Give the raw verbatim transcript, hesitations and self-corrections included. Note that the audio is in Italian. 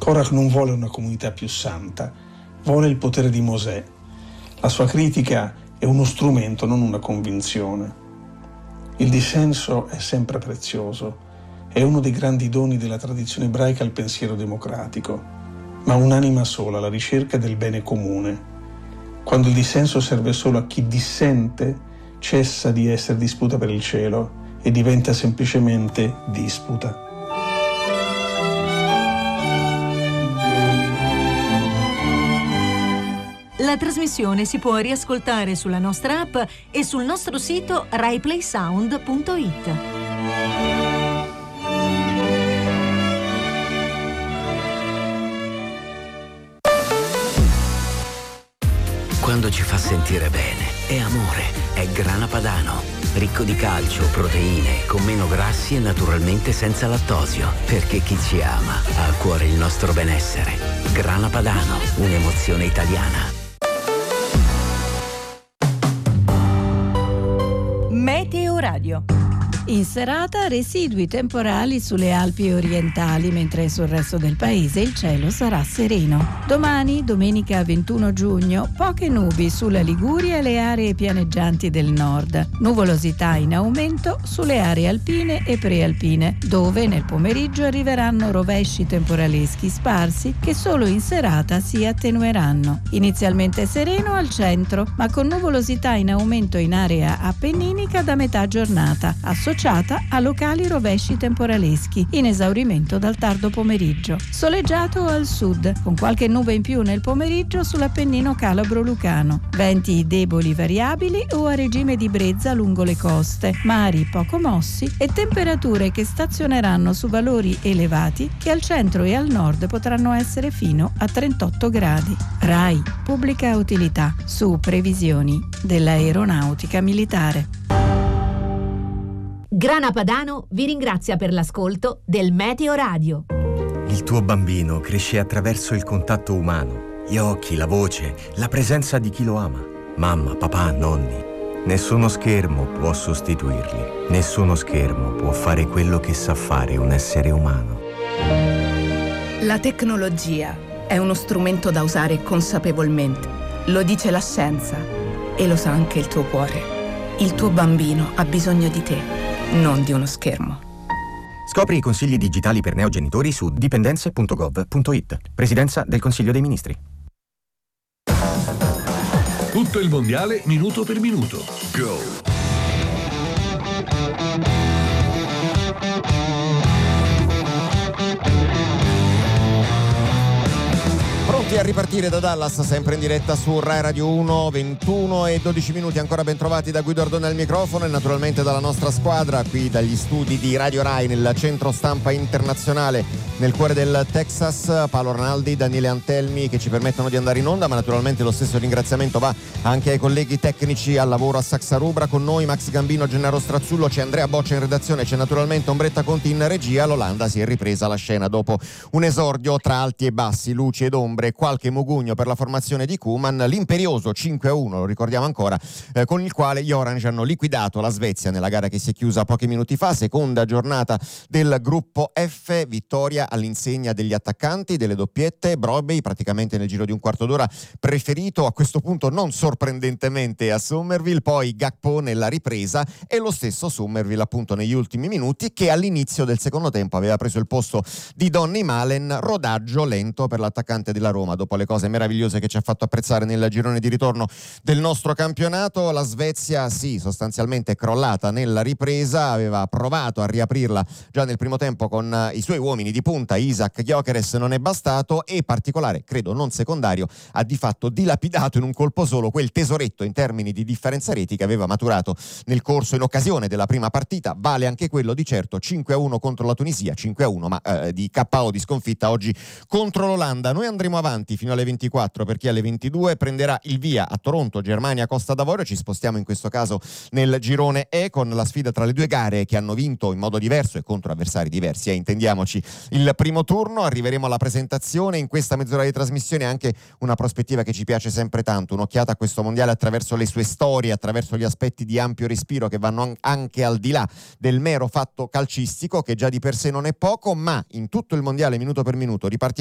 Korach non vuole una comunità più santa, vuole il potere di Mosè. La sua critica è uno strumento, non una convinzione. Il dissenso è sempre prezioso, è uno dei grandi doni della tradizione ebraica al pensiero democratico, ma un'anima sola, la ricerca del bene comune. Quando il dissenso serve solo a chi dissente, cessa di essere disputa per il cielo e diventa semplicemente disputa. La trasmissione si può riascoltare sulla nostra app e sul nostro sito rai play sound punto it. Quando ci fa sentire bene, è amore, è Grana Padano. Ricco di calcio, proteine, con meno grassi e naturalmente senza lattosio. Perché chi ci ama ha a cuore il nostro benessere. Grana Padano, un'emozione italiana. Meteo Radio. In serata residui temporali sulle Alpi orientali, mentre sul resto del paese il cielo sarà sereno. Domani, domenica ventuno giugno, poche nubi sulla Liguria e le aree pianeggianti del nord. Nuvolosità in aumento sulle aree alpine e prealpine, dove nel pomeriggio arriveranno rovesci temporaleschi sparsi che solo in serata si attenueranno. Inizialmente sereno al centro, ma con nuvolosità in aumento in area appenninica da metà giornata, associata a locali rovesci temporaleschi, in esaurimento dal tardo pomeriggio. Soleggiato al sud, con qualche nube in più nel pomeriggio sull'Appennino calabro-lucano. Venti deboli variabili o a regime di brezza lungo le coste, mari poco mossi e temperature che stazioneranno su valori elevati che al centro e al nord potranno essere fino a trentotto gradi. RAI, pubblica utilità, su previsioni dell'aeronautica militare. Grana Padano vi ringrazia per l'ascolto del Meteo Radio. Il tuo bambino cresce attraverso il contatto umano, gli occhi, la voce, la presenza di chi lo ama. Mamma, papà, nonni. Nessuno schermo può sostituirli. Nessuno schermo può fare quello che sa fare un essere umano. La tecnologia è uno strumento da usare consapevolmente. Lo dice la scienza e lo sa anche il tuo cuore. Il tuo bambino ha bisogno di te, non di uno schermo. Scopri i consigli digitali per neogenitori su dipendenze punto gov punto it. Presidenza del Consiglio dei Ministri. Tutto il mondiale minuto per minuto. Go! Pronti a ripartire da Dallas, sempre in diretta su Rai Radio uno, ventuno e dodici minuti, ancora ben trovati da Guido Ardone al microfono e naturalmente dalla nostra squadra qui dagli studi di Radio Rai nel centro stampa internazionale nel cuore del Texas, Paolo Ranaldi, Daniele Antelmi, che ci permettono di andare in onda, ma naturalmente lo stesso ringraziamento va anche ai colleghi tecnici al lavoro a Saxa Rubra. Con noi Max Gambino, Gennaro Strazzullo, c'è Andrea Boccia in redazione, c'è naturalmente Ombretta Conti in regia. L'Olanda si è ripresa la scena dopo un esordio tra alti e bassi, luci ed ombre, qualche mugugno per la formazione di Koeman, l'imperioso cinque a uno, lo ricordiamo ancora, eh, con il quale gli Orange hanno liquidato la Svezia nella gara che si è chiusa pochi minuti fa, seconda giornata del gruppo F, vittoria all'insegna degli attaccanti, delle doppiette. Brobey praticamente nel giro di un quarto d'ora preferito, a questo punto non sorprendentemente a Somerville, poi Gakpo nella ripresa e lo stesso Somerville appunto negli ultimi minuti, che all'inizio del secondo tempo aveva preso il posto di Donny Malen. Rodaggio lento per l'attaccante della Roma dopo le cose meravigliose che ci ha fatto apprezzare nel girone di ritorno del nostro campionato. La Svezia sì, sostanzialmente crollata nella ripresa, aveva provato a riaprirla già nel primo tempo con i suoi uomini di punta, Isaac, Gyökeres, non è bastato, e particolare, credo non secondario, ha di fatto dilapidato in un colpo solo quel tesoretto in termini di differenza reti che aveva maturato nel corso, in occasione della prima partita. Vale anche quello di certo, cinque a uno contro la Tunisia, cinque a uno ma eh, di K O, di sconfitta oggi contro l'Olanda. Noi andremo avanti fino alle ventiquattro, perché alle ventidue prenderà il via a Toronto Germania Costa d'Avorio. Ci spostiamo in questo caso nel girone E con la sfida tra le due gare che hanno vinto in modo diverso e contro avversari diversi, eh, intendiamoci, il primo turno. Arriveremo alla presentazione. In questa mezz'ora di trasmissione anche una prospettiva che ci piace sempre tanto, un'occhiata a questo mondiale attraverso le sue storie, attraverso gli aspetti di ampio respiro che vanno anche al di là del mero fatto calcistico, che già di per sé non è poco, ma in tutto il mondiale minuto per minuto ripartiamo